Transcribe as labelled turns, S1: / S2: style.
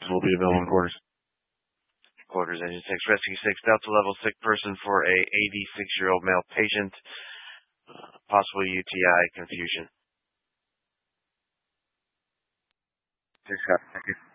S1: will be available in quarters.
S2: Quarters, Engine 6, Rescue 6, Delta level sick person for a 86-year-old male patient. Possible UTI confusion.
S3: Thank you.